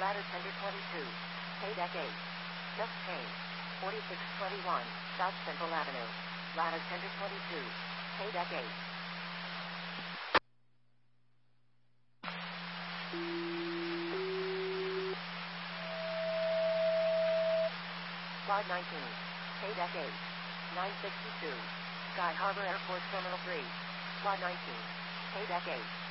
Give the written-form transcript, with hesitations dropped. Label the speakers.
Speaker 1: Ladder Tender 22. Pay Deck 8. Just change. 4621 South Central Avenue. Ladder Tender 22. Pay Deck 8. Quad 19. Pay Deck 8. 962. Sky Harbor Airport Terminal 3. Quad 19. Pay Deck 8.